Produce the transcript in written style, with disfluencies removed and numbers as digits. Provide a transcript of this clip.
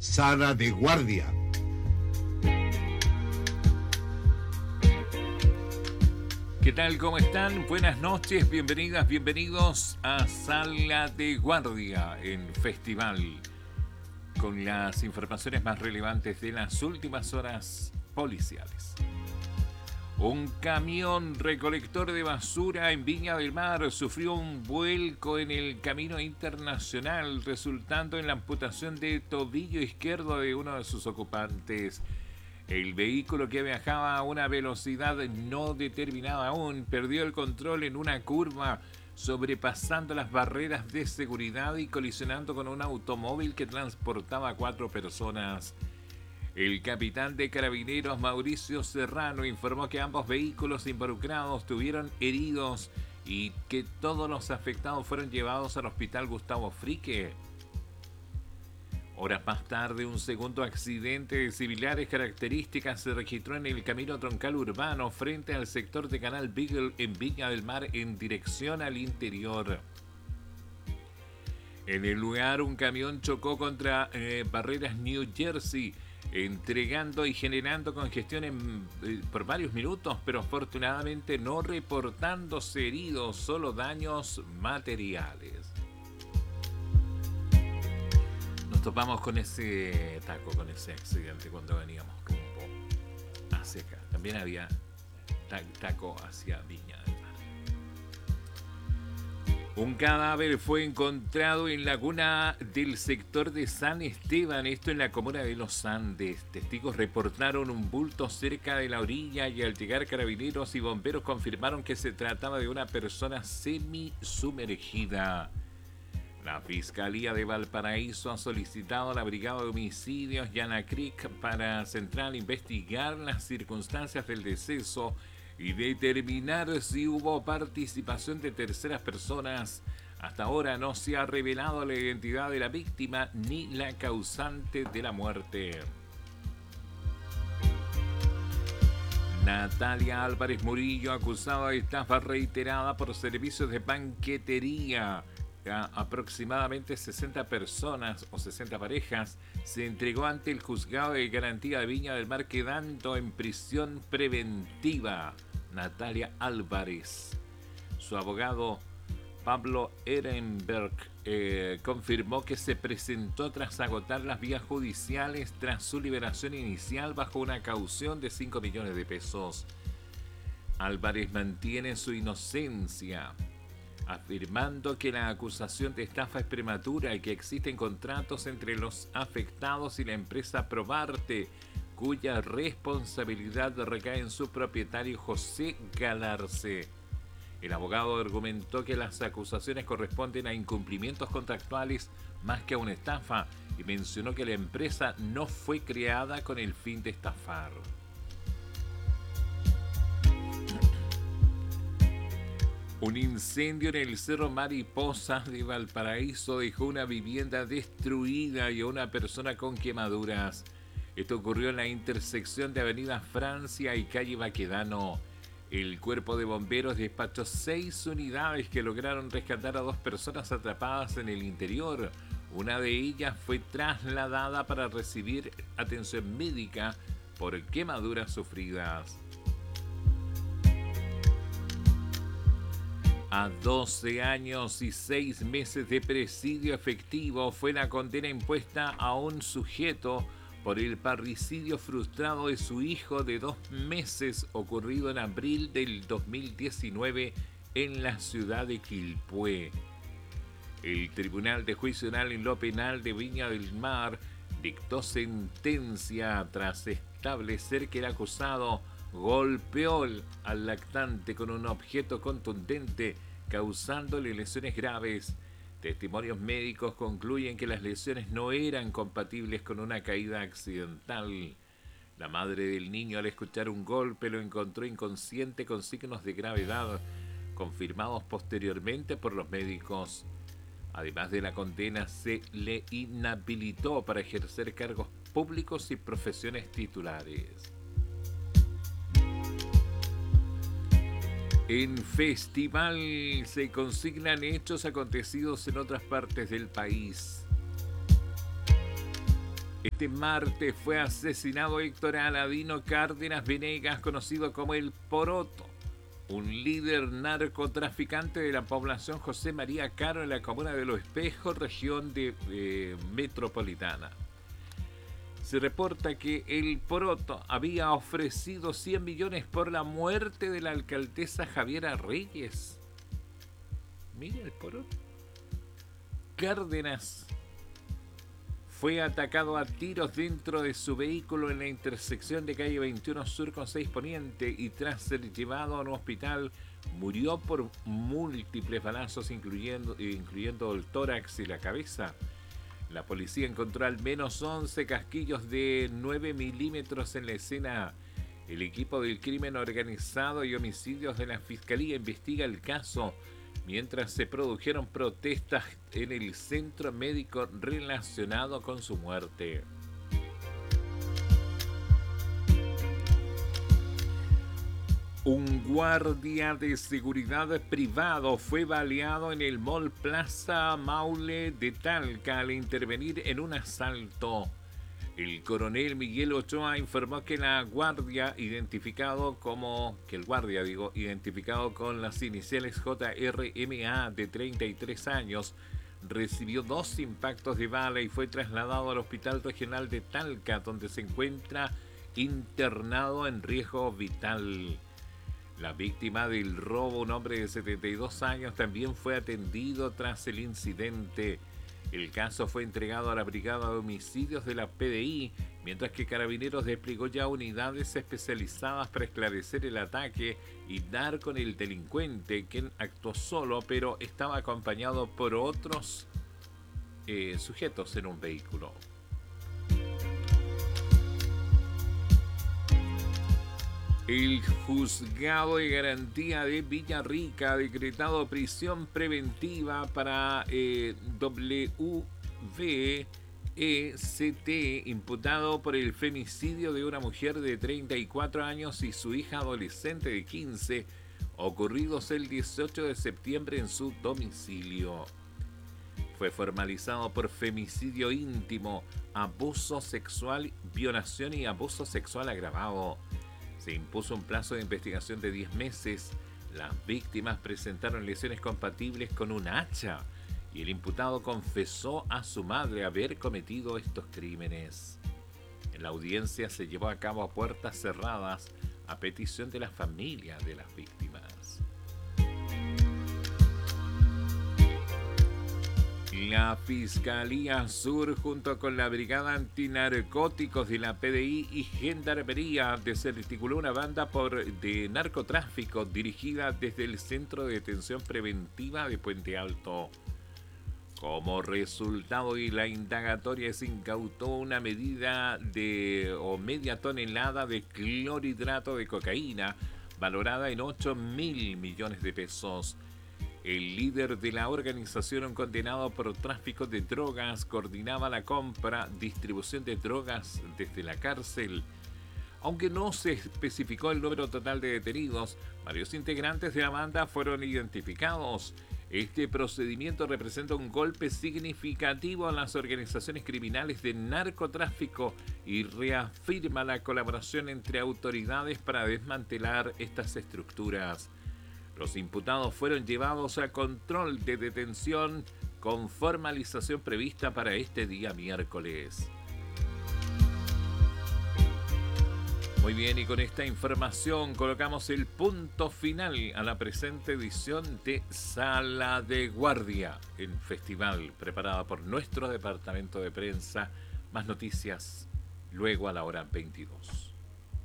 Sala de Guardia. ¿Qué tal? ¿Cómo están? Buenas noches, bienvenidas, bienvenidos a Sala de Guardia en Festival, con las informaciones más relevantes de las últimas horas policiales. Un camión recolector de basura en Viña del Mar sufrió un vuelco en el camino internacional, resultando en la amputación de tobillo izquierdo de uno de sus ocupantes. El vehículo, que viajaba a una velocidad no determinada aún, perdió el control en una curva, sobrepasando las barreras de seguridad y colisionando con un automóvil que transportaba a 4 personas. El capitán de Carabineros, Mauricio Serrano, informó que ambos vehículos involucrados tuvieron heridos y que todos los afectados fueron llevados al Hospital Gustavo Frique. Horas más tarde, un segundo accidente de similares características se registró en el camino troncal urbano frente al sector de Canal Beagle en Viña del Mar en dirección al interior. En el lugar, un camión chocó contra barreras New Jersey, entregando y generando congestión por varios minutos, pero afortunadamente no reportándose heridos, solo daños materiales. Nos topamos con ese taco, con ese accidente cuando veníamos hacia acá. También había taco hacia Viña del Mar. Un cadáver fue encontrado en laguna del sector de San Esteban, esto en la comuna de Los Andes. Testigos reportaron un bulto cerca de la orilla y al llegar carabineros y bomberos confirmaron que se trataba de una persona semisumergida. La Fiscalía de Valparaíso ha solicitado a la Brigada de Homicidios Llana Creek para central investigar las circunstancias del deceso y determinar si hubo participación de terceras personas. Hasta ahora no se ha revelado la identidad de la víctima ni la causante de la muerte. Natalia Álvarez Murillo, acusada de estafa reiterada por servicios de banquetería a aproximadamente 60 personas o 60 parejas, se entregó ante el juzgado de garantía de Viña del Mar, quedando en prisión preventiva. Natalia Álvarez. Su abogado Pablo Ehrenberg confirmó que se presentó tras agotar las vías judiciales tras su liberación inicial bajo una caución de 5 millones de pesos. Álvarez mantiene su inocencia, afirmando que la acusación de estafa es prematura y que existen contratos entre los afectados y la empresa Probarte, cuya responsabilidad recae en su propietario José Galarce. El abogado argumentó que las acusaciones corresponden a incumplimientos contractuales más que a una estafa y mencionó que la empresa no fue creada con el fin de estafar. Un incendio en el Cerro Mariposa de Valparaíso dejó una vivienda destruida y a una persona con quemaduras. Esto ocurrió en la intersección de Avenida Francia y Calle Baquedano. El cuerpo de bomberos despachó 6 unidades que lograron rescatar a 2 personas atrapadas en el interior. Una de ellas fue trasladada para recibir atención médica por quemaduras sufridas. A 12 años y 6 meses de presidio efectivo fue la condena impuesta a un sujeto por el parricidio frustrado de su hijo de 2 meses ocurrido en abril del 2019 en la ciudad de Quilpué. El Tribunal de Juicio Oral en lo Penal de Viña del Mar dictó sentencia tras establecer que el acusado golpeó al lactante con un objeto contundente, causándole lesiones graves. Testimonios médicos concluyen que las lesiones no eran compatibles con una caída accidental. La madre del niño, al escuchar un golpe, lo encontró inconsciente con signos de gravedad, confirmados posteriormente por los médicos. Además de la condena, se le inhabilitó para ejercer cargos públicos y profesiones titulares. En Festival se consignan hechos acontecidos en otras partes del país. Este martes fue asesinado Héctor Aladino Cárdenas Venegas, conocido como el Poroto, un líder narcotraficante de la población José María Caro en la comuna de Los Espejos, región de metropolitana. Se reporta que el Poroto había ofrecido 100 millones por la muerte de la alcaldesa Javiera Reyes. Mira el Poroto. Cárdenas fue atacado a tiros dentro de su vehículo en la intersección de calle 21 Sur con 6 Poniente y tras ser llevado a un hospital murió por múltiples balazos incluyendo el tórax y la cabeza. La policía encontró al menos 11 casquillos de 9 milímetros en la escena. El equipo del crimen organizado y homicidios de la Fiscalía investiga el caso, mientras se produjeron protestas en el centro médico relacionado con su muerte. Un guardia de seguridad privado fue baleado en el Mall Plaza Maule de Talca al intervenir en un asalto. El coronel Miguel Ochoa informó que el guardia identificado con las iniciales JRMA de 33 años recibió 2 impactos de bala y fue trasladado al Hospital Regional de Talca, donde se encuentra internado en riesgo vital. La víctima del robo, un hombre de 72 años, también fue atendido tras el incidente. El caso fue entregado a la Brigada de Homicidios de la PDI, mientras que Carabineros desplegó ya unidades especializadas para esclarecer el ataque y dar con el delincuente, quien actuó solo, pero estaba acompañado por otros sujetos en un vehículo. El juzgado de garantía de Villarrica ha decretado prisión preventiva para WVECT, imputado por el femicidio de una mujer de 34 años y su hija adolescente de 15, ocurridos el 18 de septiembre en su domicilio. Fue formalizado por femicidio íntimo, abuso sexual, violación y abuso sexual agravado. Se impuso un plazo de investigación de 10 meses. Las víctimas presentaron lesiones compatibles con un hacha y el imputado confesó a su madre haber cometido estos crímenes. En la audiencia se llevó a cabo a puertas cerradas a petición de la familia de las víctimas. La Fiscalía Sur, junto con la Brigada Antinarcóticos de la PDI y Gendarmería, desarticuló una banda de narcotráfico dirigida desde el Centro de Detención Preventiva de Puente Alto. Como resultado de la indagatoria se incautó una media tonelada de clorhidrato de cocaína, valorada en 8.000 millones de pesos. El líder de la organización, condenado por tráfico de drogas, coordinaba la compra, distribución de drogas desde la cárcel. Aunque no se especificó el número total de detenidos, varios integrantes de la banda fueron identificados. Este procedimiento representa un golpe significativo a las organizaciones criminales de narcotráfico y reafirma la colaboración entre autoridades para desmantelar estas estructuras. Los imputados fueron llevados a control de detención con formalización prevista para este día miércoles. Muy bien, y con esta información colocamos el punto final a la presente edición de Sala de Guardia, el festival preparado por nuestro departamento de prensa. Más noticias luego a la hora 22.